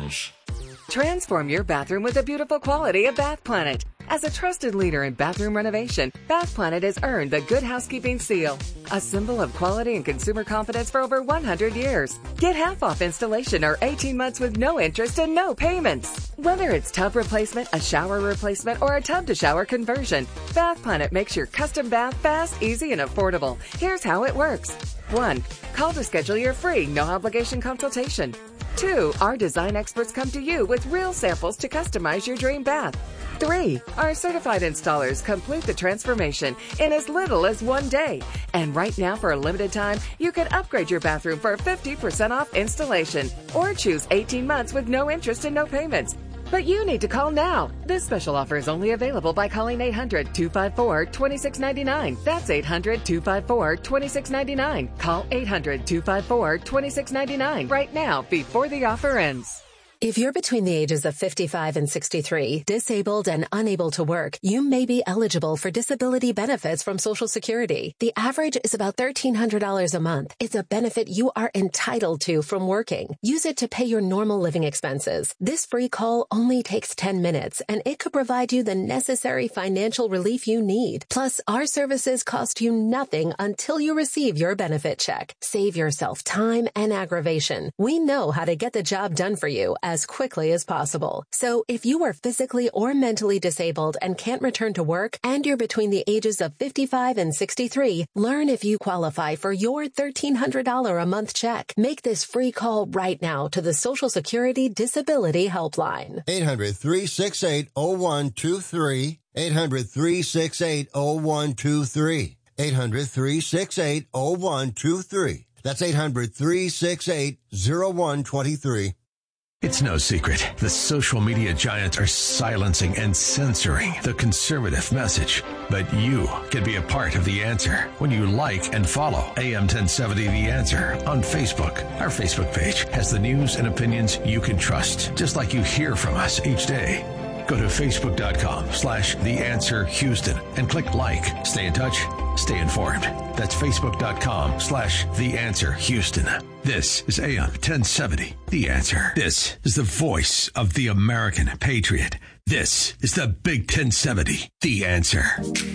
Garage. Transform your bathroom with the beautiful quality of Bath Planet. As a trusted leader in bathroom renovation, Bath Planet has earned the Good Housekeeping seal, a symbol of quality and consumer confidence for over 100 years. Get half off installation or 18 months with no interest and no payments. Whether it's tub replacement, a shower replacement, or a tub-to-shower conversion, Bath Planet makes your custom bath fast, easy, and affordable. Here's how it works. 1. Call to schedule your free, no-obligation consultation. 2. Our design experts come to you with real samples to customize your dream bath. 3. Our certified installers complete the transformation in as little as 1 day. And right now, for a limited time, you can upgrade your bathroom for 50% off installation or choose 18 months with no interest and no payments. But you need to call now. This special offer is only available by calling 800-254-2699. That's 800-254-2699. Call 800-254-2699 right now before the offer ends. If you're between the ages of 55 and 63, disabled and unable to work, you may be eligible for disability benefits from Social Security. The average is about $1,300 a month. It's a benefit you are entitled to from working. Use it to pay your normal living expenses. This free call only takes 10 minutes, and it could provide you the necessary financial relief you need. Plus, our services cost you nothing until you receive your benefit check. Save yourself time and aggravation. We know how to get the job done for you as quickly as possible. So if you are physically or mentally disabled and can't return to work, and you're between the ages of 55 and 63, learn if you qualify for your $1,300 a month check. Make this free call right now to the Social Security Disability Helpline. 800-368-0123. 800-368-0123. 800-368-0123. That's 800-368-0123. It's no secret. The social media giants are silencing and censoring the conservative message. But you can be a part of the answer when you like and follow AM 1070 The Answer on Facebook. Our Facebook page has the news and opinions you can trust, just like you hear from us each day. Go to facebook.com/TheAnswerHouston and click like. Stay in touch. Stay informed. That's facebook.com/TheAnswerHouston. This is AM 1070, The Answer. This is the voice of the American patriot. This is the Big 1070, The Answer.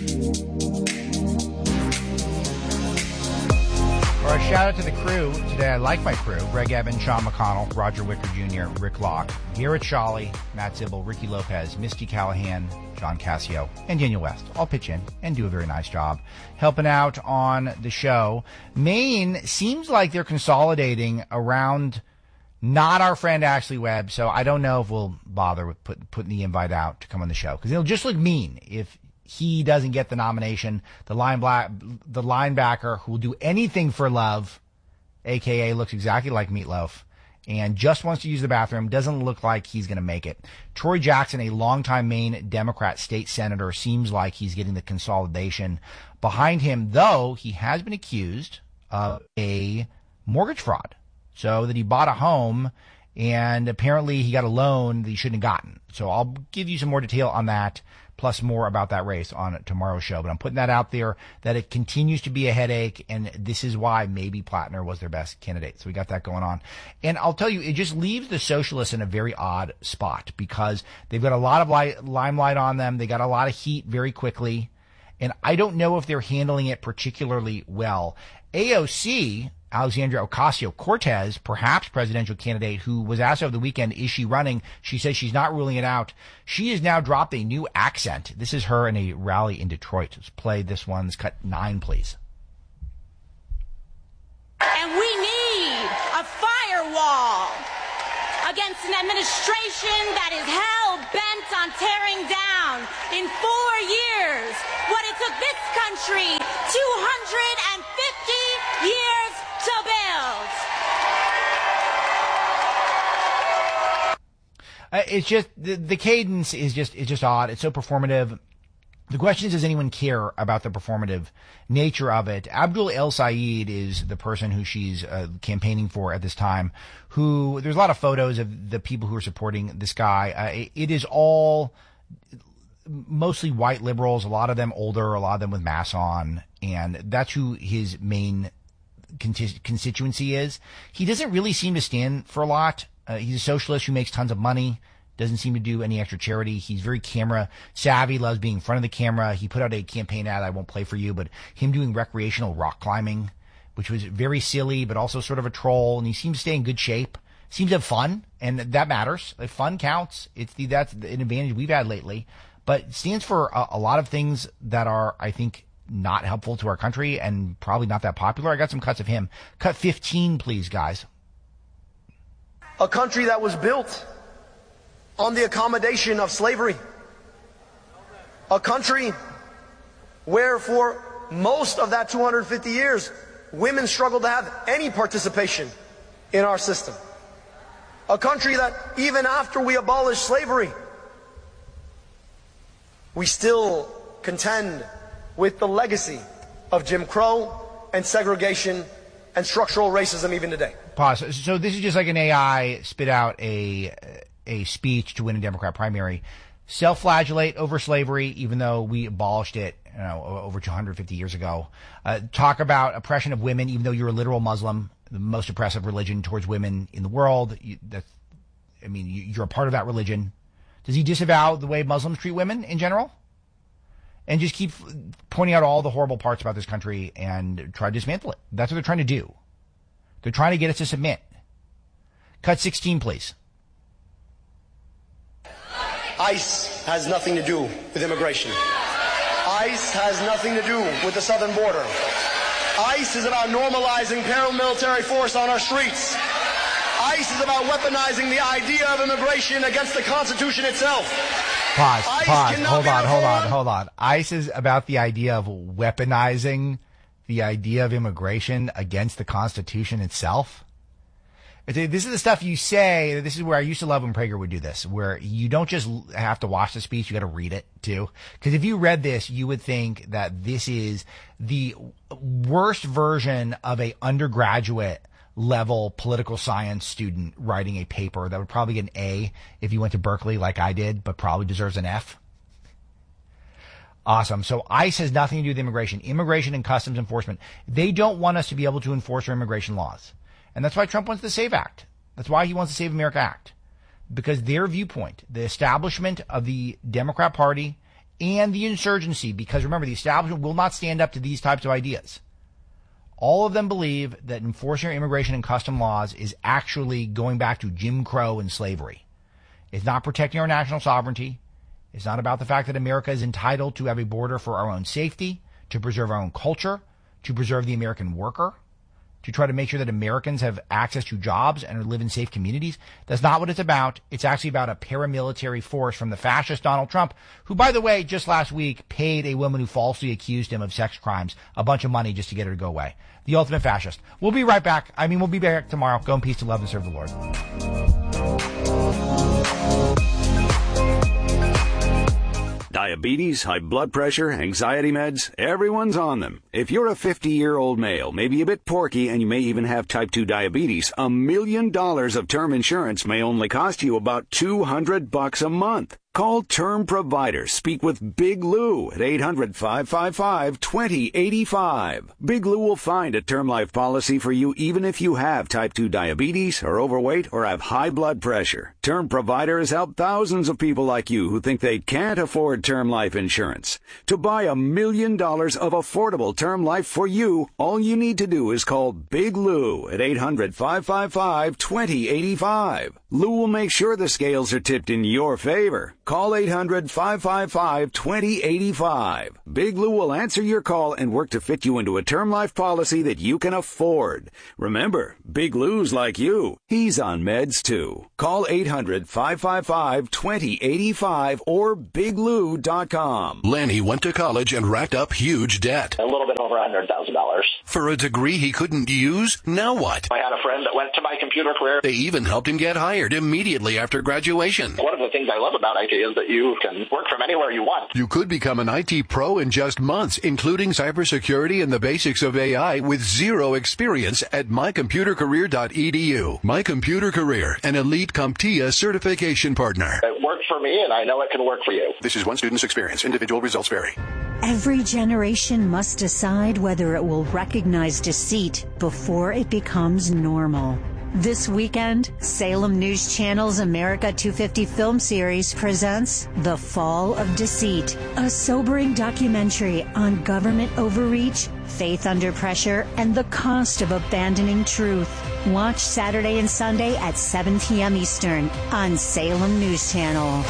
All right, shout out to the crew. Today I like my crew. Greg Evans, Sean McConnell, Roger Wicker Jr., Rick Locke, Garrett Shawley, Matt Zibble, Ricky Lopez, Misty Callahan, John Cassio, and Daniel West all pitch in and do a very nice job helping out on the show. Maine seems like they're consolidating around not our friend Ashley Webb, so I don't know if we'll bother with putting the invite out to come on the show, because it'll just look mean if he doesn't get the nomination. The linebacker who will do anything for love, a.k.a. looks exactly like Meatloaf, and just wants to use the bathroom, doesn't look like he's going to make it. Troy Jackson, a longtime Maine Democrat state senator, seems like he's getting the consolidation behind him, though he has been accused of a mortgage fraud. So that he bought a home, and apparently he got a loan that he shouldn't have gotten. So I'll give you some more detail on that, plus more about that race on tomorrow's show. But I'm putting that out there, that it continues to be a headache, and this is why maybe Plattner was their best candidate. So we got that going on. And I'll tell you, it just leaves the socialists in a very odd spot, because they've got a lot of limelight on them. They got a lot of heat very quickly, and I don't know if they're handling it particularly well. AOC, Alexandria Ocasio-Cortez, perhaps presidential candidate, who was asked over the weekend, is she running? She says she's not ruling it out. She has now dropped a new accent. This is her in a rally in Detroit. Let's play this one. Let's cut 9, please. And we need a firewall against an administration that is hell-bent on tearing down in 4 years what it took this country 250 years to build. It's just the cadence is just odd. It's so performative. The question is, does anyone care about the performative nature of it? Abdul El Sayed is the person who she's campaigning for at this time, who there's a lot of photos of the people who are supporting this guy. It is all mostly white liberals, a lot of them older, a lot of them with masks on, and that's who his main constituency is. He doesn't really seem to stand for a lot. He's a socialist who makes tons of money, doesn't seem to do any extra charity. He's very camera savvy, loves being in front of the camera. He put out a campaign ad, I won't play for you, but him doing recreational rock climbing, which was very silly, but also sort of a troll. And he seems to stay in good shape, seems to have fun, and that matters. Like, fun counts. That's an advantage we've had lately. But it stands for a lot of things that are, I think, not helpful to our country and probably not that popular. I got some cuts of him. Cut 15, please, guys. A country that was built on the accommodation of slavery. A country where for most of that 250 years, women struggled to have any participation in our system. A country that even after we abolished slavery, we still contend with the legacy of Jim Crow and segregation and structural racism even today. Pause. So this is just like an AI spit out a speech to win a Democrat primary. Self-flagellate over slavery, even though we abolished it, over 250 years ago. Talk about oppression of women, even though you're a literal Muslim, the most oppressive religion towards women in the world. You're a part of that religion. Does he disavow the way Muslims treat women in general? And just keep pointing out all the horrible parts about this country and try to dismantle it. That's what they're trying to do. They're trying to get us to submit. Cut 16, please. ICE has nothing to do with immigration. ICE has nothing to do with the southern border. ICE is about normalizing paramilitary force on our streets. ICE is about weaponizing the idea of immigration against the Constitution itself. Pause. Hold on. ICE is about the idea of weaponizing the idea of immigration against the Constitution itself. This is the stuff you say. This is where I used to love when Prager would do this, where you don't just have to watch the speech, you got to read it too. Because if you read this, you would think that this is the worst version of a undergraduate level political science student writing a paper that would probably get an A if you went to Berkeley like I did, but probably deserves an F. Awesome. So ICE has nothing to do with immigration and customs enforcement. They don't want us to be able to enforce our immigration laws. And that's why Trump wants the SAVE Act. That's why he wants the Save America Act. Because their viewpoint, the establishment of the Democrat Party and the insurgency, because remember, the establishment will not stand up to these types of ideas. All of them believe that enforcing our immigration and custom laws is actually going back to Jim Crow and slavery. It's not protecting our national sovereignty. It's not about the fact that America is entitled to have a border for our own safety, to preserve our own culture, to preserve the American worker, to try to make sure that Americans have access to jobs and live in safe communities. That's not what it's about. It's actually about a paramilitary force from the fascist Donald Trump, who, by the way, just last week paid a woman who falsely accused him of sex crimes a bunch of money just to get her to go away. The ultimate fascist. We'll be right back. We'll be back tomorrow. Go in peace, to love and serve the Lord. Diabetes, high blood pressure, anxiety meds, everyone's on them. If you're a 50-year-old male, maybe a bit porky, and you may even have type 2 diabetes, $1 million of term insurance may only cost you about $200 a month. Call Term Provider. Speak with Big Lou at 800-555-2085. Big Lou will find a term life policy for you even if you have type 2 diabetes, are overweight, or have high blood pressure. Term Provider has helped thousands of people like you who think they can't afford term life insurance. To buy $1 million of affordable term life for you, all you need to do is call Big Lou at 800-555-2085. Lou will make sure the scales are tipped in your favor. Call 800-555-2085. Big Lou will answer your call and work to fit you into a term life policy that you can afford. Remember, Big Lou's like you. He's on meds too. Call 800-555-2085 or biglou.com. Lanny went to college and racked up huge debt. A little bit over $100,000. For a degree he couldn't use? Now what? I had a friend that went to my computer career. They even helped him get hired immediately after graduation. One of the things I love about IT is that you can work from anywhere you want. You could become an IT pro in just months, including cybersecurity and the basics of AI with zero experience at mycomputercareer.edu. My Computer Career, an elite CompTIA certification partner. It worked for me, and I know it can work for you. This is one student's experience. Individual results vary. Every generation must decide whether it will recognize deceit before it becomes normal. This weekend, Salem News Channel's America 250 film series presents The Fall of Deceit, a sobering documentary on government overreach, faith under pressure, and the cost of abandoning truth. Watch Saturday and Sunday at 7 p.m. Eastern on Salem News Channel.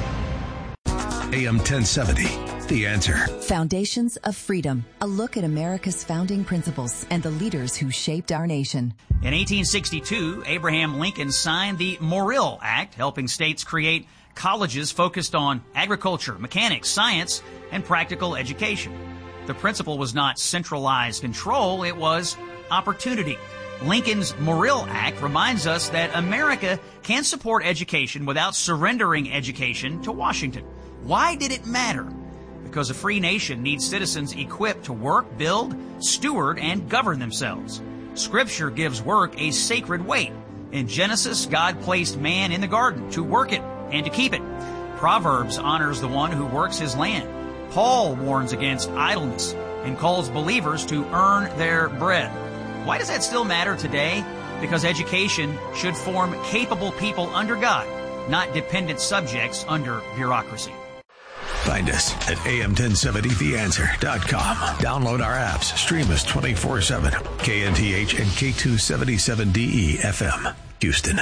AM 1070, The Answer. Foundations of Freedom, a look at America's founding principles and the leaders who shaped our nation. In 1862, Abraham Lincoln signed the Morrill Act, helping states create colleges focused on agriculture, mechanics, science, and practical education. The principle was not centralized control, it was opportunity. Lincoln's Morrill Act reminds us that America can support education without surrendering education to Washington. Why did it matter? Because a free nation needs citizens equipped to work, build, steward, and govern themselves. Scripture gives work a sacred weight. In Genesis, God placed man in the garden to work it and to keep it. Proverbs honors the one who works his land. Paul warns against idleness and calls believers to earn their bread. Why does that still matter today? Because education should form capable people under God, not dependent subjects under bureaucracy. Find us at am1070theanswer.com. Download our apps. Stream us 24/7. KNTH and K277DE FM, Houston.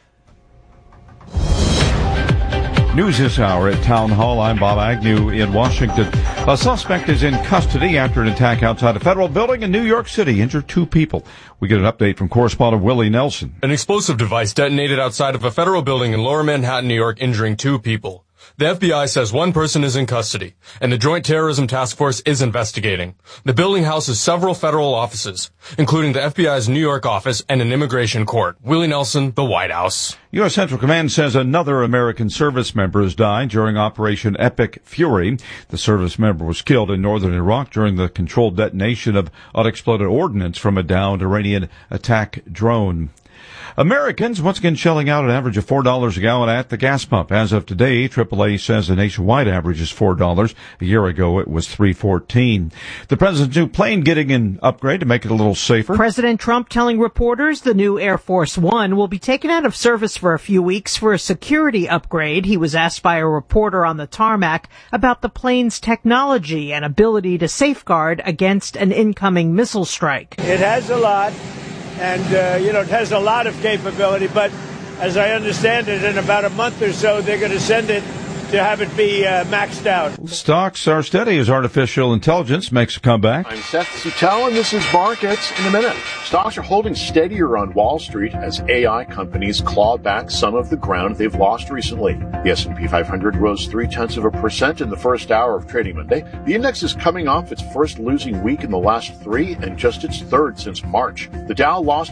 News this hour at Town Hall. I'm Bob Agnew in Washington. A suspect is in custody after an attack outside a federal building in New York City injured 2 people. We get an update from correspondent Willie Nelson. An explosive device detonated outside of a federal building in Lower Manhattan, New York, injuring 2 people. The FBI says 1 person is in custody, and the Joint Terrorism Task Force is investigating. The building houses several federal offices, including the FBI's New York office and an immigration court. Willie Nelson, the White House. U.S. Central Command says another American service member has died during Operation Epic Fury. The service member was killed in northern Iraq during the controlled detonation of unexploded ordnance from a downed Iranian attack drone. Americans once again shelling out an average of $4 a gallon at the gas pump. As of today, AAA says the nationwide average is $4. A year ago, it was $3.14. The president's new plane getting an upgrade to make it a little safer. President Trump telling reporters the new Air Force One will be taken out of service for a few weeks for a security upgrade. He was asked by a reporter on the tarmac about the plane's technology and ability to safeguard against an incoming missile strike. It has a lot. And, it has a lot of capability, but as I understand it, in about a month or so, they're going to send it to have it be maxed out. Stocks are steady as artificial intelligence makes a comeback. I'm Seth Sutell, and this is Markets in a Minute. Stocks are holding steadier on Wall Street as AI companies claw back some of the ground they've lost recently. The S&P 500 rose 0.3% in the first hour of trading Monday. The index is coming off its first losing week in the last 3 and just its third since March. The Dow lost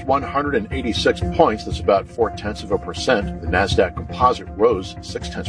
186 points. That's about 0.4%. The Nasdaq Composite rose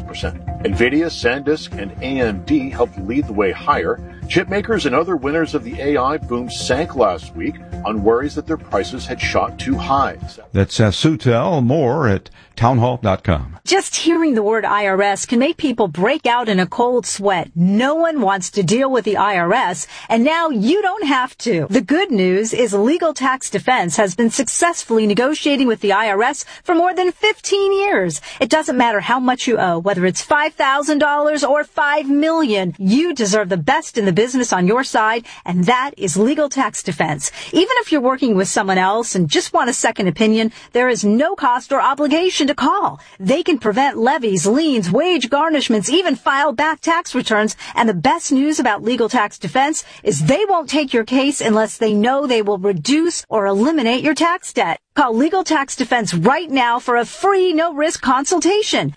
0.6%. NVIDIA, SanDisk, and AMD helped lead the way higher. Chip makers and other winners of the AI boom sank last week on worries that their prices had shot too high. That's Sutell. More at townhall.com. Just hearing the word IRS can make people break out in a cold sweat. No one wants to deal with the IRS, and now you don't have to. The good news is Legal Tax Defense has been successfully negotiating with the IRS for more than 15 years. It doesn't matter how much you owe, whether it's $5,000 or $5 million. You deserve the best in the business on your side, and that is Legal Tax Defense. Even if you're working with someone else and just want a second opinion, there is no cost or obligation to call. They can prevent levies, liens, wage garnishments, even file back tax returns. And the best news about Legal Tax Defense is they won't take your case unless they know they will reduce or eliminate your tax debt. Call Legal Tax Defense right now for a free no-risk consultation.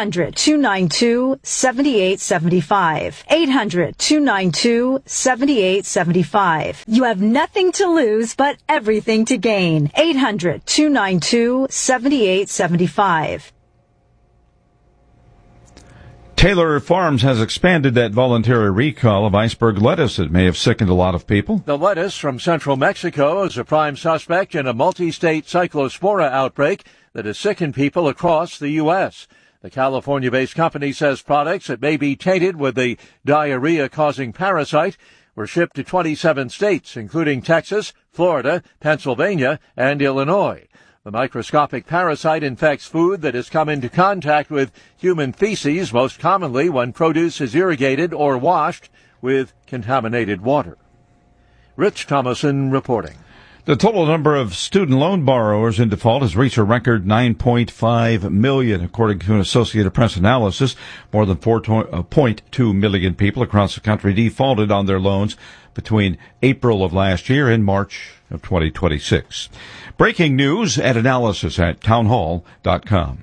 800-292-7875. 800-292-7875. You have nothing to lose but everything to gain. 800-292-7875. Taylor Farms has expanded that voluntary recall of iceberg lettuce that may have sickened a lot of people. The lettuce from central Mexico is a prime suspect in a multi-state cyclospora outbreak that has sickened people across the U.S. The California-based company says products that may be tainted with the diarrhea-causing parasite were shipped to 27 states, including Texas, Florida, Pennsylvania, and Illinois. The microscopic parasite infects food that has come into contact with human feces, most commonly when produce is irrigated or washed with contaminated water. Rich Thomason reporting. The total number of student loan borrowers in default has reached a record 9.5 million, according to an Associated Press analysis. More than 4.2 million people across the country defaulted on their loans between April of last year and March of 2026. Breaking news and analysis at townhall.com.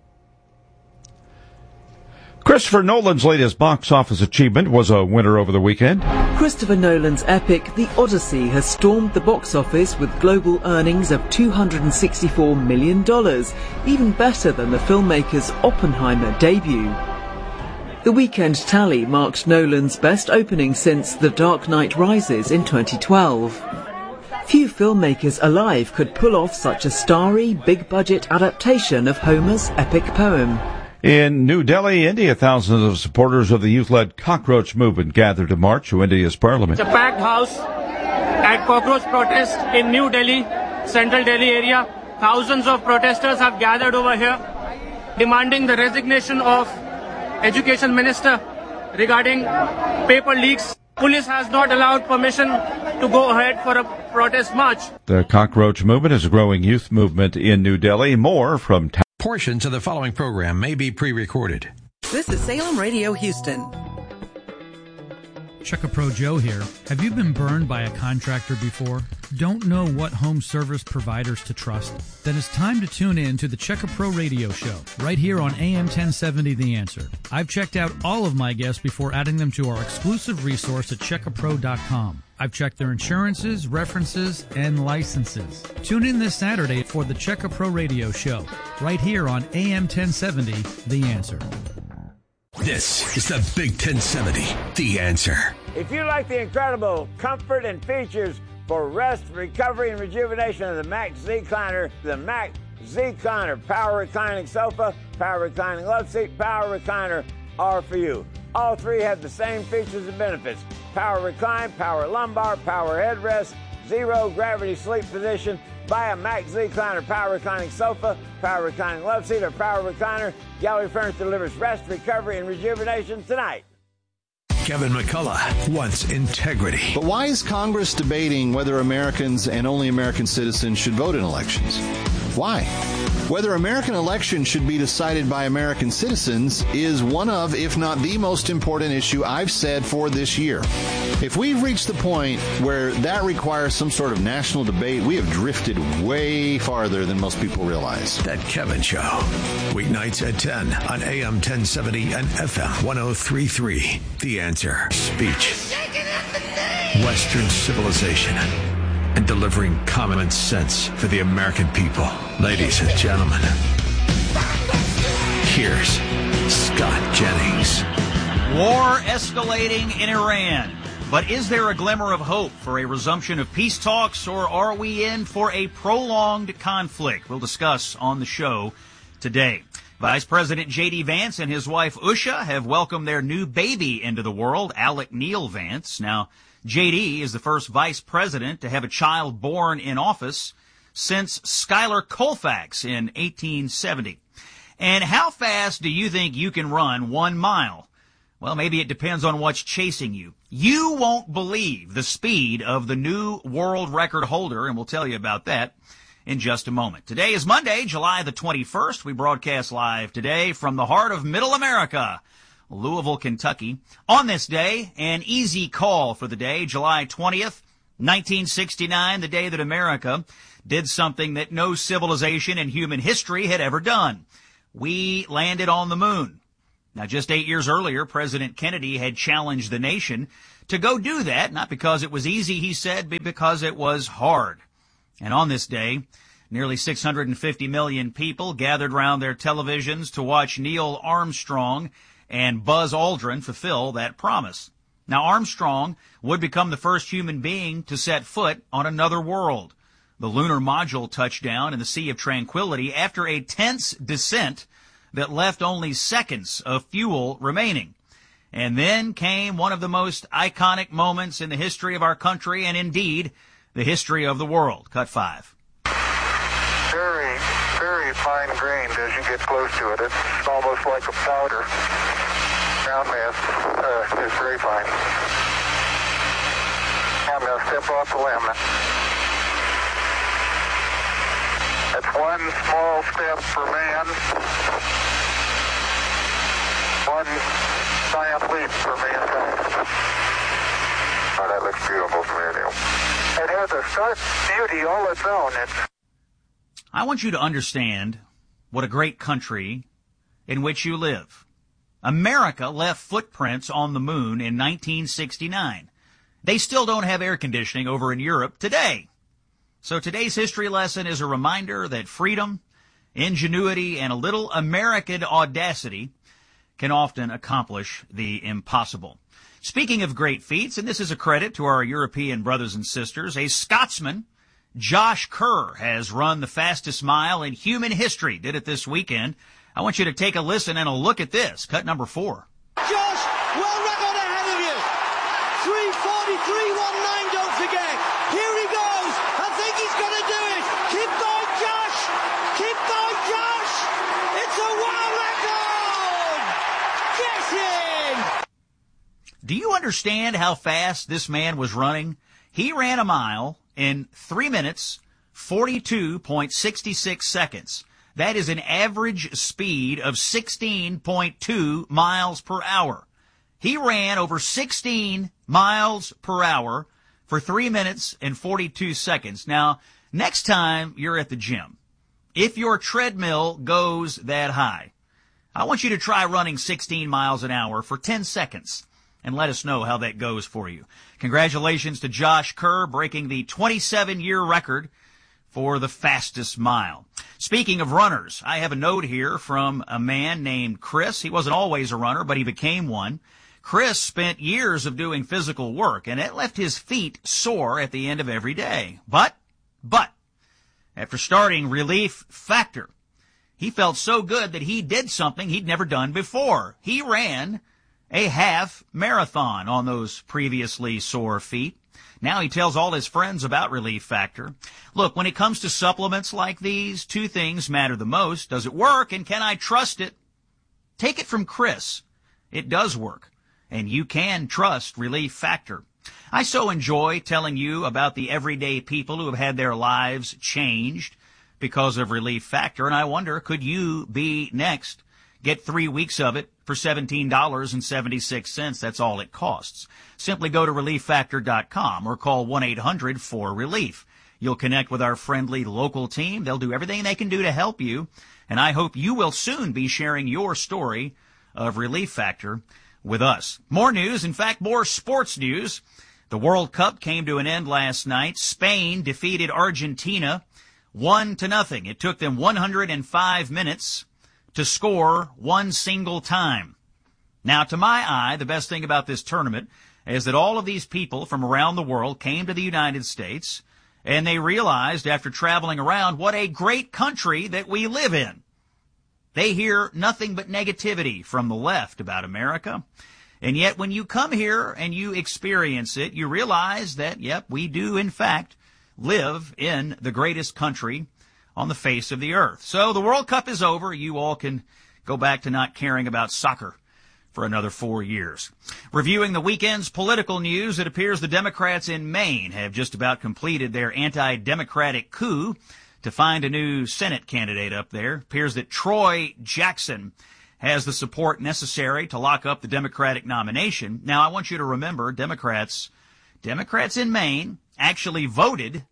Christopher Nolan's latest box office achievement was a winner over the weekend. Christopher Nolan's epic The Odyssey has stormed the box office with global earnings of $264 million, even better than the filmmaker's Oppenheimer debut. The weekend tally marked Nolan's best opening since The Dark Knight Rises in 2012. Few filmmakers alive could pull off such a starry, big-budget adaptation of Homer's epic poem. In New Delhi, India, thousands of supporters of the youth-led cockroach movement gathered to march to India's parliament. It's a packed house at cockroach protest in New Delhi, central Delhi area. Thousands of protesters have gathered over here demanding the resignation of Education Minister regarding paper leaks. Police has not allowed permission to go ahead for a protest march. The cockroach movement is a growing youth movement in New Delhi. More from Portions of the following program may be pre-recorded. This is Salem Radio Houston. Check-A-Pro Joe here. Have you been burned by a contractor before? Don't know what home service providers to trust? Then it's time to tune in to the Check-A-Pro Radio Show, right here on AM 1070 The Answer. I've checked out all of my guests before adding them to our exclusive resource at checkapro.com. I've checked their insurances, references, and licenses. Tune in this Saturday for the Check-A-Pro Radio Show, right here on AM 1070 The Answer. This is the Big 1070, The Answer. If you like the incredible comfort and features for rest, recovery, and rejuvenation of the Mac Z-Cliner, the Mac Z-Cliner Power Reclining Sofa, Power Reclining Love Seat, Power Recliner are for you. All three have the same features and benefits. Power Recline, Power Lumbar, Power Headrest, Zero Gravity Sleep Position. Buy a Mac Z-Cliner Power Reclining Sofa, Power Reclining Love Seat, or Power Recliner. Gallery Furniture delivers rest, recovery, and rejuvenation tonight. Kevin McCullough wants integrity. But why is Congress debating whether Americans and only American citizens should vote in elections? Why? Whether American elections should be decided by American citizens is one of, if not the most important issue I've said for this year. If we've reached the point where that requires some sort of national debate, we have drifted way farther than most people realize. That Kevin Show. Weeknights at 10 on AM 1070 and FM 1033. The Answer. Speech. Western civilization. And delivering common sense for the American people. Ladies and gentlemen, here's Scott Jennings. War escalating in Iran. But is there a glimmer of hope for a resumption of peace talks, or are we in for a prolonged conflict? We'll discuss on the show today. Vice President J.D. Vance and his wife Usha have welcomed their new baby into the world, Alec Neil Vance. Now, J.D. is the first vice president to have a child born in office since Schuyler Colfax in 1870. And how fast do you think you can run 1 mile? Well, maybe it depends on what's chasing you. You won't believe the speed of the new world record holder, and we'll tell you about that in just a moment. Today is Monday, July the 21st. We broadcast live today from the heart of Middle America, Louisville, Kentucky. On this day, an easy call for the day, July 20th, 1969, the day that America did something that no civilization in human history had ever done. We landed on the moon. Now, just 8 years earlier, President Kennedy had challenged the nation to go do that, not because it was easy, he said, but because it was hard. And on this day, nearly 650 million people gathered around their televisions to watch Neil Armstrong and Buzz Aldrin fulfill that promise. Now, Armstrong would become the first human being to set foot on another world. The lunar module touched down in the Sea of Tranquility after a tense descent that left only seconds of fuel remaining. And then came one of the most iconic moments in the history of our country and indeed the history of the world. Cut 5. very, very fine grained as you get close to it. It's almost like a powder. Ground mass is very fine. I'm going to step off the limb. That's one small step for man, one giant leap for mankind. Oh, that looks beautiful from here, Neil. It has a stark beauty all its own. I want you to understand what a great country in which you live. America left footprints on the moon in 1969. They still don't have air conditioning over in Europe today. So today's history lesson is a reminder that freedom, ingenuity, and a little American audacity can often accomplish the impossible. Speaking of great feats, and this is a credit to our European brothers and sisters, a Scotsman, Josh Kerr, has run the fastest mile in human history, did it this weekend. I want you to take a listen and a look at this, cut number 4. Josh, well record ahead of you. 3:43.19, don't forget. Here he goes. I think he's going to do it. Keep going, Josh. Keep going, Josh. It's a world record. Get in. Do you understand how fast this man was running? He ran a mile in 3 minutes, 42.66 seconds. That is an average speed of 16.2 miles per hour. He ran over 16 miles per hour for 3 minutes and 42 seconds. Now, next time you're at the gym, if your treadmill goes that high, I want you to try running 16 miles an hour for 10 seconds and let us know how that goes for you. Congratulations to Josh Kerr breaking the 27-year record for the fastest mile. Speaking of runners, I have a note here from a man named Chris. He wasn't always a runner, but he became one. Chris spent years of doing physical work, and it left his feet sore at the end of every day. But, after starting Relief Factor, he felt so good that he did something he'd never done before. He ran a half marathon on those previously sore feet. Now he tells all his friends about Relief Factor. Look, when it comes to supplements like these, 2 things matter the most. Does it work, and can I trust it? Take it from Chris. It does work, and you can trust Relief Factor. I so enjoy telling you about the everyday people who have had their lives changed because of Relief Factor, and I wonder, could you be next? Get 3 weeks of it for $17.76. That's all it costs. Simply go to ReliefFactor.com or call 1-800-4RELIEF. You'll connect with our friendly local team. They'll do everything they can do to help you, and I hope you will soon be sharing your story of Relief Factor with us. More news, in fact, more sports news. The World Cup came to an end last night. Spain defeated Argentina 1-0. It took them 105 minutes to score one single time. Now, to my eye, the best thing about this tournament is that all of these people from around the world came to the United States, and they realized after traveling around what a great country that we live in. They hear nothing but negativity from the left about America, and yet when you come here and you experience it, you realize that, yep, we do in fact live in the greatest country on the face of the earth. So the World Cup is over. You all can go back to not caring about soccer for another 4 years. Reviewing the weekend's political news, it appears the Democrats in Maine have just about completed their anti-democratic coup to find a new Senate candidate up there. It appears that Troy Jackson has the support necessary to lock up the Democratic nomination. Now, I want you to remember, Democrats in Maine actually voted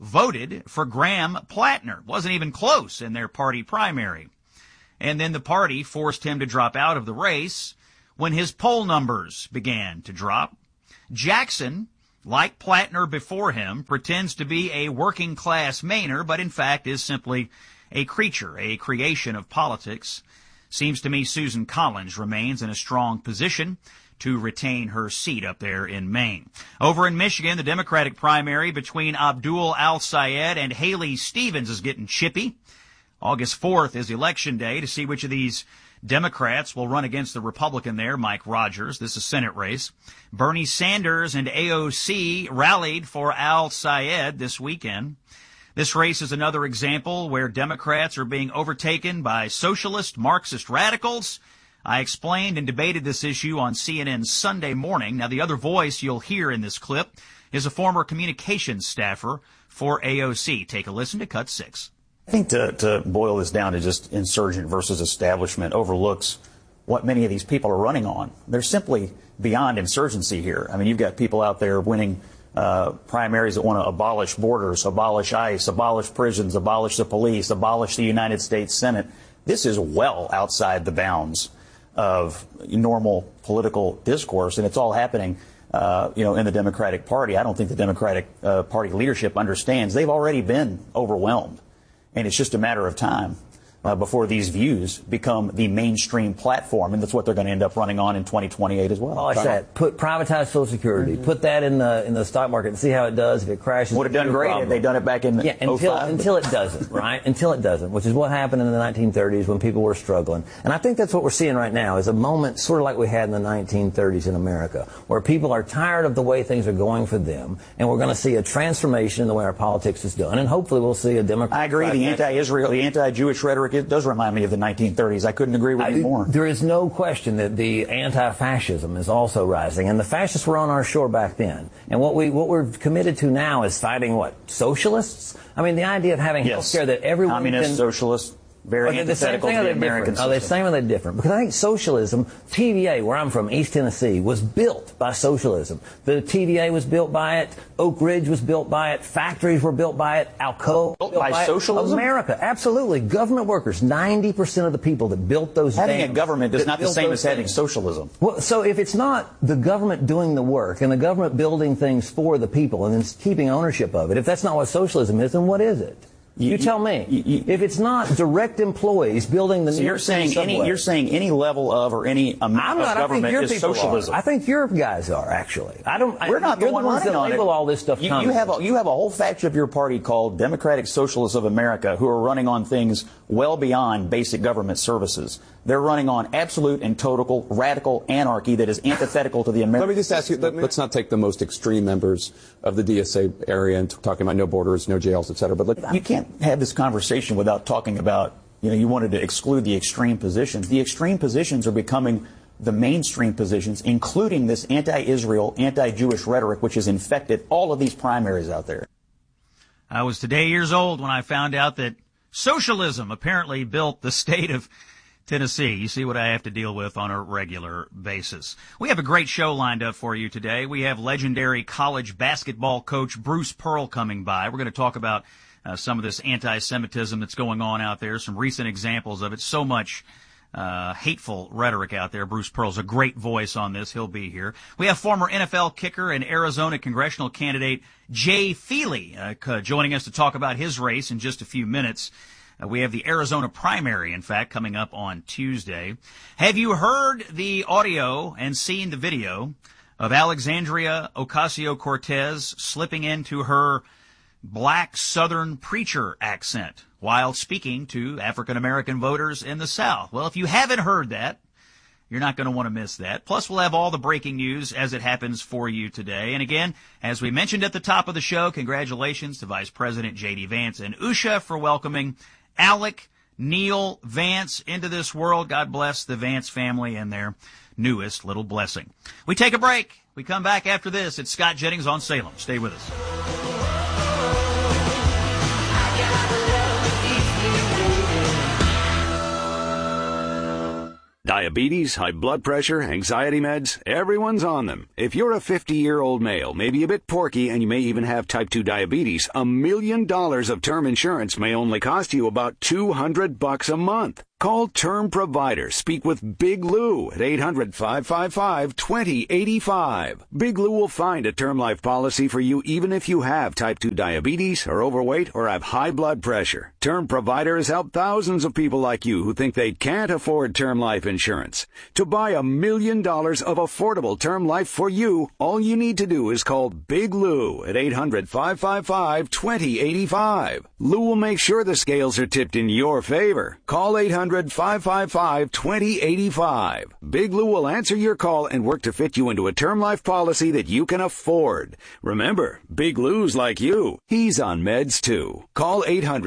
for Graham Plattner. Wasn't even close in their party primary. And then the party forced him to drop out of the race when his poll numbers began to drop. Jackson, like Plattner before him, pretends to be a working-class Mainer, but in fact is simply a creation of politics. Seems to me Susan Collins remains in a strong position to retain her seat up there in Maine. Over in Michigan, the Democratic primary between Abdul Al-Sayed and Haley Stevens is getting chippy. August 4th is Election Day to see which of these Democrats will run against the Republican there, Mike Rogers. This is a Senate race. Bernie Sanders and AOC rallied for Al-Sayed this weekend. This race is another example where Democrats are being overtaken by socialist Marxist radicals. I explained and debated this issue on CNN Sunday morning. Now, the other voice you'll hear in this clip is a former communications staffer for AOC. Take a listen to Cut 6. I think to boil this down to just insurgent versus establishment overlooks what many of these people are running on. They're simply beyond insurgency here. I mean, you've got people out there winning primaries that want to abolish borders, abolish ICE, abolish prisons, abolish the police, abolish the United States Senate. This is well outside the bounds of normal political discourse, and it's all happening, in the Democratic Party. I don't think the Democratic Party leadership understands they've already been overwhelmed, and it's just a matter of time before these views become the mainstream platform, and that's what they're going to end up running on in 2028 as well. Polish that. Privatize Social Security. Mm-hmm. Put that in the stock market and see how it does. If it crashes, would have done great had they done it back in until it doesn't, right? Until it doesn't, which is what happened in the 1930s when people were struggling. And I think that's what we're seeing right now is a moment sort of like we had in the 1930s in America, where people are tired of the way things are going for them, and we're going to see a transformation in the way our politics is done, and hopefully we'll see a Democrat. I agree. The anti-Israel, the anti-Jewish rhetoric, it does remind me of the 1930s. I couldn't agree with you more. There is no question that the anti-fascism is also rising, and the fascists were on our shore back then. And what we're committed to now is fighting what? Socialists? I mean, the idea of having health care that everyone communist, socialists. Very antithetical to the American system. Are they the same or are they different? Because I think socialism, TVA, where I'm from, East Tennessee, was built by socialism. The TVA was built by it. Oak Ridge was built by it. Factories were built by it. Alcoa built by socialism? America, absolutely. Government workers, 90% of the people that built those having a government is not the same as having socialism. Well, so if it's not the government doing the work and the government building things for the people and then keeping ownership of it, if that's not what socialism is, then what is it? You tell me. If it's not direct employees building the so you're saying any level of or any amount of government is socialism. I think your guys are actually. We're not the ones that running on all this stuff. You have a whole faction of your party called Democratic Socialists of America who are running on things well beyond basic government services. They're running on absolute and total radical anarchy that is antithetical to the American. Let me just ask you, let's not take the most extreme members of the DSA area and talking about no borders, no jails, et cetera. But you can't have this conversation without talking about, you wanted to exclude the extreme positions. The extreme positions are becoming the mainstream positions, including this anti-Israel, anti-Jewish rhetoric, which has infected all of these primaries out there. I was today years old when I found out that socialism apparently built the state of Tennessee. You see what I have to deal with on a regular basis. We have a great show lined up for you today. We have legendary college basketball coach Bruce Pearl coming by. We're going to talk about some of this anti-Semitism that's going on out there, some recent examples of it. So much hateful rhetoric out there. Bruce Pearl's a great voice on this. He'll be here. We have former NFL kicker and Arizona congressional candidate Jay Feely joining us to talk about his race in just a few minutes. We have the Arizona primary, in fact, coming up on Tuesday. Have you heard the audio and seen the video of Alexandria Ocasio-Cortez slipping into her black Southern preacher accent while speaking to African-American voters in the South? Well, if you haven't heard that, you're not going to want to miss that. Plus, we'll have all the breaking news as it happens for you today. And again, as we mentioned at the top of the show, congratulations to Vice President J.D. Vance and Usha for welcoming Alec Neil Vance into this world. God bless the Vance family and their newest little blessing. We take a break. We come back after this. It's Scott Jennings on Salem. Stay with us. Diabetes, high blood pressure, anxiety meds, everyone's on them. If you're a 50-year-old male, maybe a bit porky, and you may even have type 2 diabetes, $1 million of term insurance may only cost you about $200 a month. Call Term Provider. Speak with Big Lou at 800-555-2085. Big Lou will find a term life policy for you even if you have type 2 diabetes, are overweight, or have high blood pressure. Term Provider has helped thousands of people like you who think they can't afford term life insurance. To buy $1 million of affordable term life for you, all you need to do is call Big Lou at 800-555-2085. Lou will make sure the scales are tipped in your favor. Call 800 800-555-2085. Big Lou will answer your call and work to fit you into a term life policy that you can afford. Remember, Big Lou's like you. He's on meds too. Call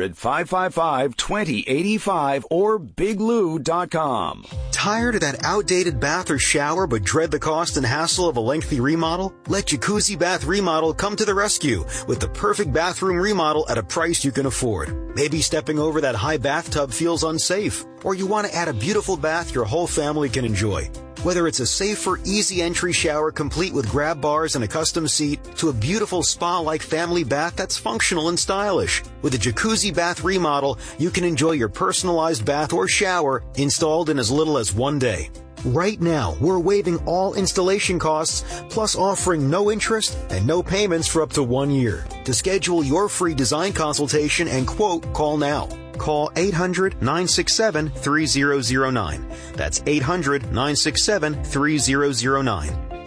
800-555-2085 or biglou.com. Tired of that outdated bath or shower but dread the cost and hassle of a lengthy remodel? Let Jacuzzi Bath Remodel come to the rescue with the perfect bathroom remodel at a price you can afford. Maybe stepping over that high bathtub feels unsafe, or you want to add a beautiful bath your whole family can enjoy. Whether it's a safer, easy entry shower complete with grab bars and a custom seat to a beautiful spa-like family bath that's functional and stylish. With a Jacuzzi Bath Remodel, you can enjoy your personalized bath or shower installed in as little as 1 day. Right now, we're waiving all installation costs, plus offering no interest and no payments for up to 1 year. To schedule your free design consultation and quote, call now. Call 800-967-3009. That's 800-967-3009.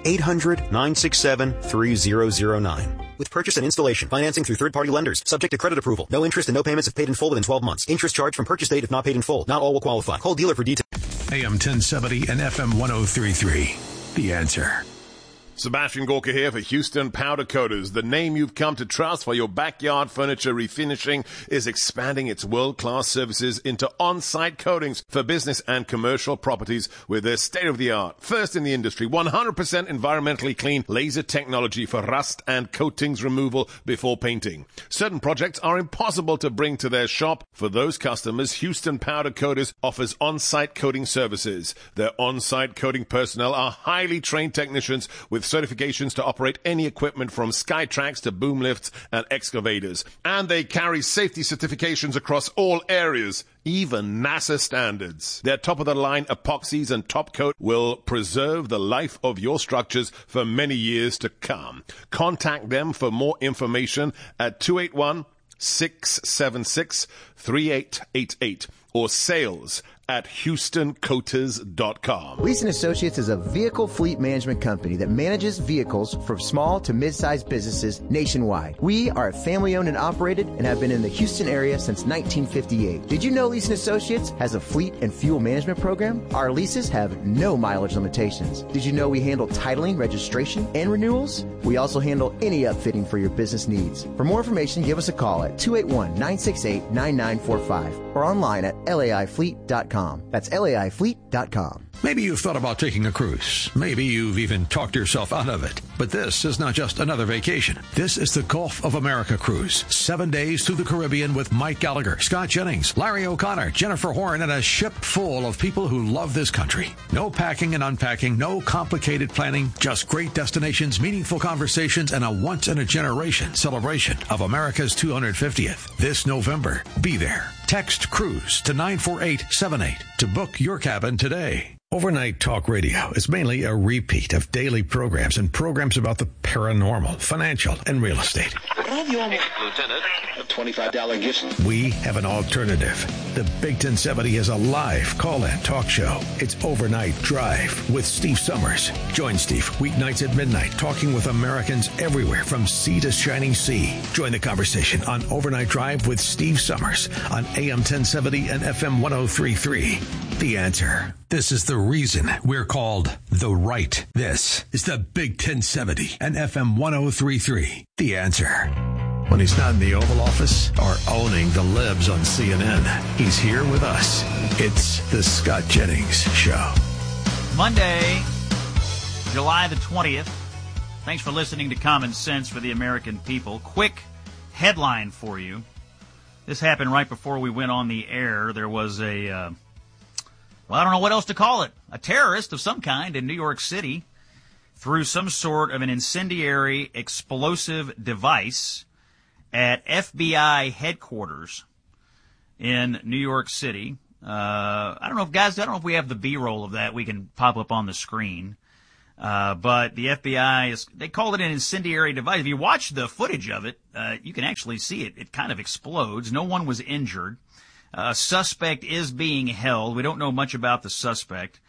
800-967-3009. With purchase and installation, financing through third-party lenders, subject to credit approval. No interest and no payments if paid in full within 12 months. Interest charged from purchase date if not paid in full. Not all will qualify. Call dealer for details. AM 1070 and FM 103.3. The Answer. Sebastian Gorka here for Houston Powder Coaters. The name you've come to trust for your backyard furniture refinishing is expanding its world-class services into on-site coatings for business and commercial properties with their state-of-the-art, first in the industry, 100% environmentally clean laser technology for rust and coatings removal before painting. Certain projects are impossible to bring to their shop. For those customers, Houston Powder Coaters offers on-site coating services. Their on-site coating personnel are highly trained technicians with certifications to operate any equipment from Skytrax to boom lifts and excavators. And they carry safety certifications across all areas, even NASA standards. Their top-of-the-line epoxies and top coat will preserve the life of your structures for many years to come. Contact them for more information at 281-676-3888 or sales at HoustonCoaters.com. Leeson Associates is a vehicle fleet management company that manages vehicles for small to mid-sized businesses nationwide. We are family-owned and operated and have been in the Houston area since 1958. Did you know Leeson Associates has a fleet and fuel management program? Our leases have no mileage limitations. Did you know we handle titling, registration, and renewals? We also handle any upfitting for your business needs. For more information, give us a call at 281-968-9945 or online at laifleet.com. That's laifleet.com. Maybe you've thought about taking a cruise. Maybe you've even talked yourself out of it. But this is not just another vacation. This is the Gulf of America cruise. 7 days through the Caribbean with Mike Gallagher, Scott Jennings, Larry O'Connor, Jennifer Horn, and a ship full of people who love this country. No packing and unpacking, no complicated planning, just great destinations, meaningful conversations, and a once-in-a-generation celebration of America's 250th. This November, be there. Text CRUISE to 94878 to book your cabin today. Overnight Talk Radio is mainly a repeat of daily programs and programs about the paranormal, financial, and real estate. Lieutenant, a $25 gift. We have an alternative. The Big 1070 is a live call-in talk show. It's Overnight Drive with Steve Summers. Join Steve weeknights at midnight, talking with Americans everywhere from sea to shining sea. Join the conversation on Overnight Drive with Steve Summers on AM 1070 and FM 103.3. The Answer. This is the reason we're called The Right. This is the Big 1070 and FM 103.3. The Answer. When he's not in the Oval Office or owning the libs on CNN, he's here with us. It's the Scott Jennings Show. Monday, July the 20th. Thanks for listening to Common Sense for the American People. Quick headline for you. This happened right before we went on the air. There was I don't know what else to call it. A terrorist of some kind in New York City threw some sort of an incendiary explosive device at FBI headquarters in New York City. I don't know if we have the B-roll of that we can pop up on the screen. But the FBI they called it an incendiary device. If you watch the footage of it, you can actually see it. It kind of explodes. No one was injured. A suspect is being held. We don't know much about the suspect,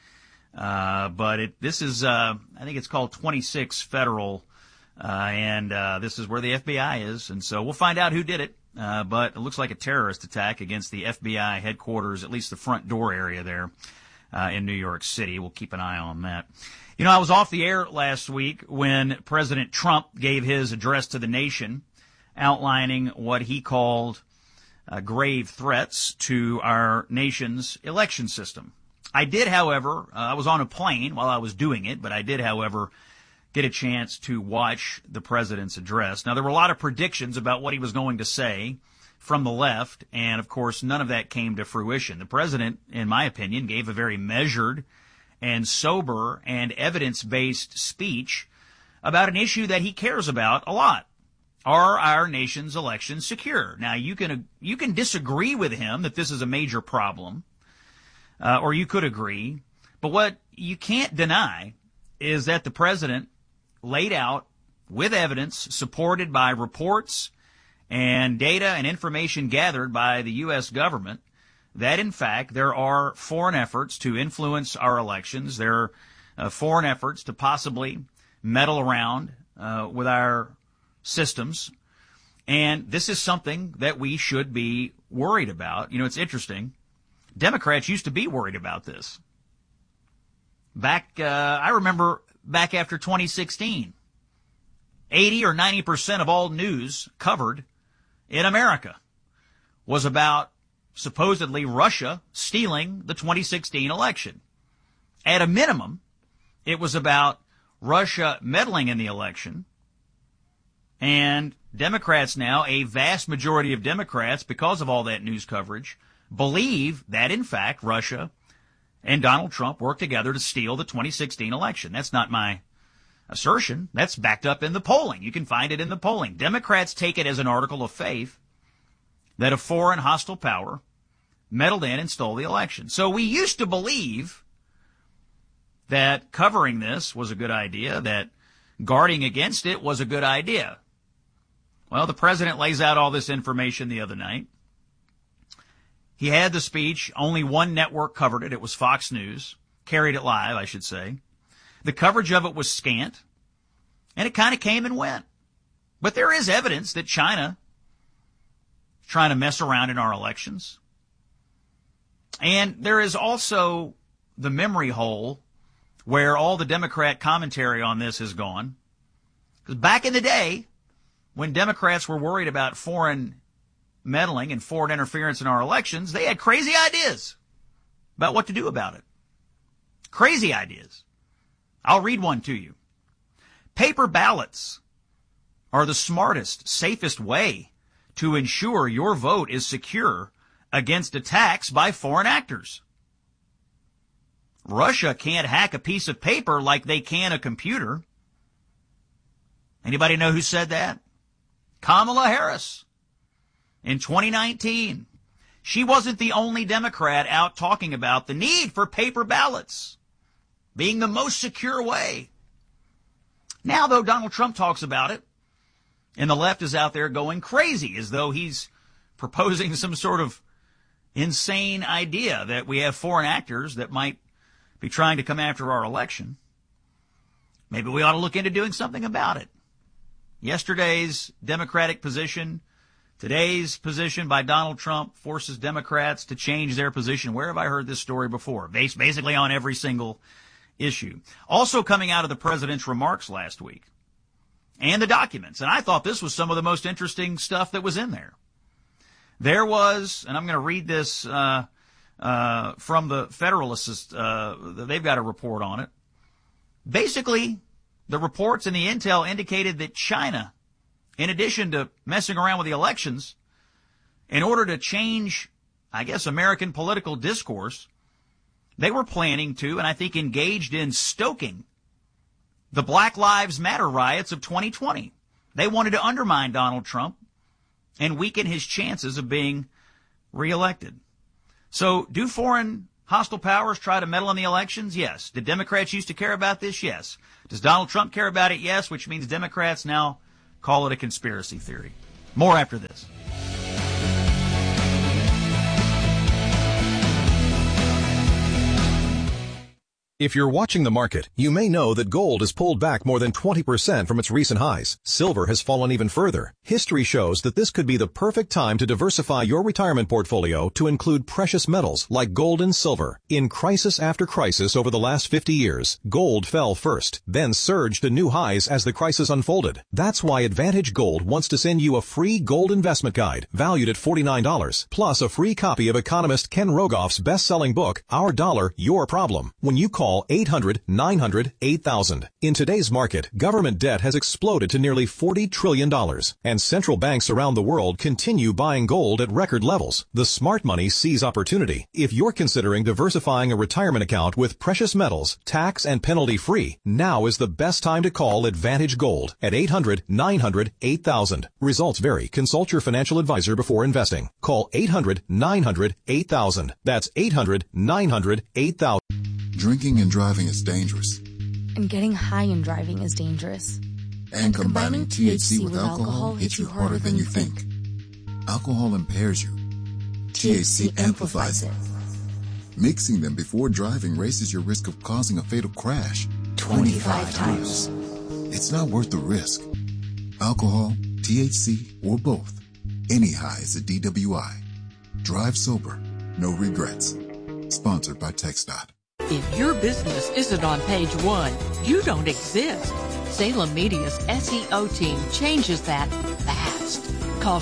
but this is I think it's called 26 Federal, and this is where the FBI is, and so we'll find out who did it. but it looks like a terrorist attack against the FBI headquarters, at least the front door area there in New York City. We'll keep an eye on that. You know, I was off the air last week when President Trump gave his address to the nation, outlining what he called grave threats to our nation's election system. I did, however, I was on a plane while I was doing it, but I did, however, get a chance to watch the president's address. Now, there were a lot of predictions about what he was going to say from the left, and of course, none of that came to fruition. The president, in my opinion, gave a very measured and sober and evidence-based speech about an issue that he cares about a lot. Are our nation's elections secure? Now, you can disagree with him that this is a major problem, or you could agree, but what you can't deny is that the president laid out with evidence supported by reports and data and information gathered by the U.S. government that, in fact, there are foreign efforts to influence our elections. There are foreign efforts to possibly meddle around with our systems. And this is something that we should be worried about. You know, it's interesting. Democrats used to be worried about this. I remember back after 2016, 80 or 90% of all news covered in America was about supposedly Russia stealing the 2016 election. At a minimum, it was about Russia meddling in the election. And Democrats now, a vast majority of Democrats, because of all that news coverage, believe that, in fact, Russia and Donald Trump worked together to steal the 2016 election. That's not my assertion. That's backed up in the polling. You can find it in the polling. Democrats take it as an article of faith that a foreign hostile power meddled in and stole the election. So we used to believe that covering this was a good idea, that guarding against it was a good idea. Well, the president lays out all this information the other night. He had the speech. Only one network covered it. It was Fox News. Carried it live, I should say. The coverage of it was scant, and it kind of came and went. But there is evidence that China is trying to mess around in our elections. And there is also the memory hole where all the Democrat commentary on this has gone. Because back in the day, when Democrats were worried about foreign meddling and foreign interference in our elections, they had crazy ideas about what to do about it. Crazy ideas. I'll read one to you. Paper ballots are the smartest, safest way to ensure your vote is secure against attacks by foreign actors. Russia can't hack a piece of paper like they can a computer. Anybody know who said that? Kamala Harris. In 2019, she wasn't the only Democrat out talking about the need for paper ballots being the most secure way. Now, though, Donald Trump talks about it, and the left is out there going crazy as though he's proposing some sort of insane idea that we have foreign actors that might be trying to come after our election. Maybe we ought to look into doing something about it. Yesterday's Democratic position, today's position by Donald Trump forces Democrats to change their position. Where have I heard this story before? Basically on every single issue. Also coming out of the president's remarks last week and the documents, and I thought this was some of the most interesting stuff that was in there. There was, and I'm going to read this from the Federalist, they've got a report on it. Basically, the reports and the intel indicated that China, in addition to messing around with the elections, in order to change, I guess, American political discourse, they were planning to, and I think engaged in, stoking the Black Lives Matter riots of 2020. They wanted to undermine Donald Trump and weaken his chances of being reelected. So do foreign hostile powers try to meddle in the elections? Yes. Did Democrats used to care about this? Yes. Does Donald Trump care about it? Yes, which means Democrats now call it a conspiracy theory. More after this. If you're watching the market, you may know that gold has pulled back more than 20% from its recent highs. Silver has fallen even further. History shows that this could be the perfect time to diversify your retirement portfolio to include precious metals like gold and silver. In crisis after crisis over the last 50 years, gold fell first, then surged to new highs as the crisis unfolded. That's why Advantage Gold wants to send you a free gold investment guide valued at $49, plus a free copy of economist Ken Rogoff's best-selling book, Our Dollar, Your Problem, when you call 800-900-8000. In today's market, government debt has exploded to nearly $40 trillion, and central banks around the world continue buying gold at record levels. The smart money sees opportunity. If you're considering diversifying a retirement account with precious metals, tax and penalty-free, now is the best time to call Advantage Gold at 800-900-8000. Results vary. Consult your financial advisor before investing. Call 800-900-8000. That's 800-900-8000. Drinking and driving is dangerous. And getting high and driving is dangerous. And combining THC with alcohol hits you harder than you think. Alcohol impairs you. THC amplifies it. Mixing them before driving raises your risk of causing a fatal crash 25 times. It's not worth the risk. Alcohol, THC, or both. Any high is a DWI. Drive sober. No regrets. Sponsored by TxDOT. If your business isn't on page one, you don't exist. Salem Media's SEO team changes that fast. Call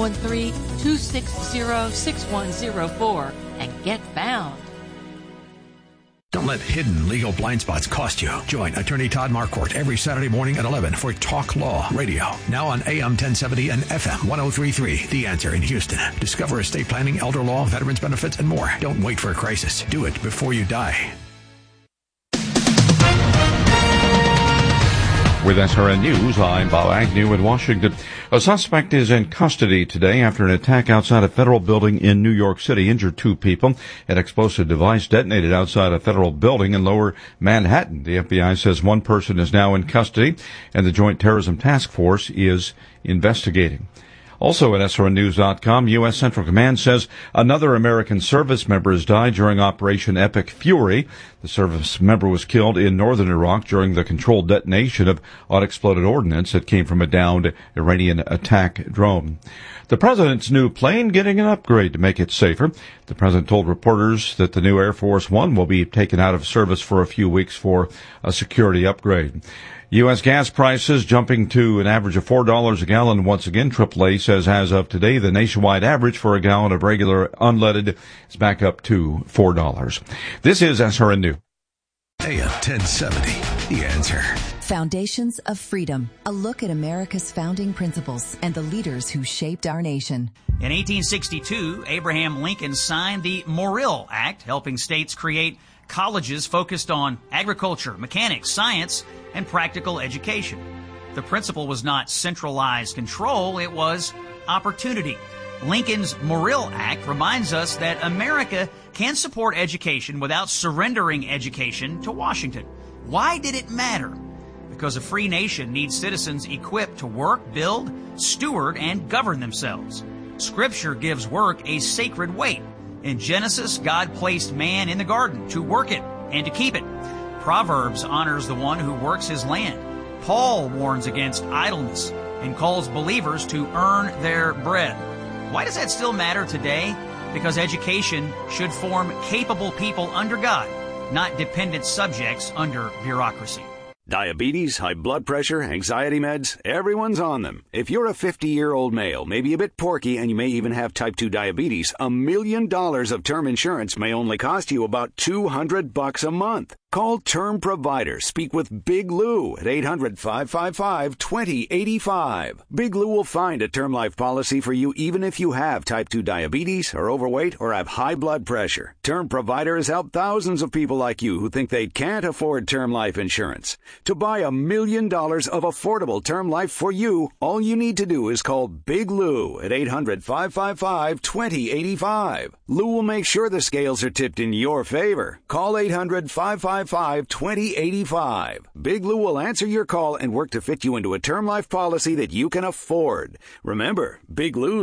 713-260-6104 and get found. Don't let hidden legal blind spots cost you. Join attorney Todd Marquardt every Saturday morning at 11 for Talk Law Radio. Now on AM 1070 and FM 103.3. The Answer in Houston. Discover estate planning, elder law, veterans benefits, and more. Don't wait for a crisis. Do it before you die. With SRN News, I'm Bob Agnew in Washington. A suspect is in custody today after an attack outside a federal building in New York City injured 2 people. An explosive device detonated outside a federal building in lower Manhattan. The FBI says 1 person is now in custody, and the Joint Terrorism Task Force is investigating. Also at SRNnews.com, U.S. Central Command says another American service member has died during Operation Epic Fury. The service member was killed in northern Iraq during the controlled detonation of unexploded ordnance that came from a downed Iranian attack drone. The president's new plane getting an upgrade to make it safer. The president told reporters that the new Air Force One will be taken out of service for a few weeks for a security upgrade. U.S. gas prices jumping to an average of $4 a gallon once again. AAA says as of today, the nationwide average for a gallon of regular unleaded is back up to $4. This is SRN News. AM 1070, The Answer. Foundations of Freedom, a look at America's founding principles and the leaders who shaped our nation. In 1862, Abraham Lincoln signed the Morrill Act, helping states create colleges focused on agriculture, mechanics, science, and practical education. The principle was not centralized control, it was opportunity. Lincoln's Morrill Act reminds us that America can support education without surrendering education to Washington. Why did it matter? Because a free nation needs citizens equipped to work, build, steward, and govern themselves. Scripture gives work a sacred weight. In Genesis, God placed man in the garden to work it and to keep it. Proverbs honors the one who works his land. Paul warns against idleness and calls believers to earn their bread. Why does that still matter today? Because education should form capable people under God, not dependent subjects under bureaucracy. Diabetes, high blood pressure, anxiety meds, everyone's on them. If you're a 50-year-old male, maybe a bit porky, and you may even have type 2 diabetes, $1 million of term insurance may only cost you about $200 a month. Call Term Provider. Speak with Big Lou at 800-555-2085. Big Lou will find a term life policy for you even if you have type 2 diabetes, are overweight, or have high blood pressure. Term Provider has helped thousands of people like you who think they can't afford term life insurance. To buy $1 million of affordable term life for you, all you need to do is call Big Lou at 800-555-2085. Lou will make sure the scales are tipped in your favor. Call 800-555-2085. Big Lou will answer your call and work to fit you into a term life policy that you can afford. Remember, Big Lou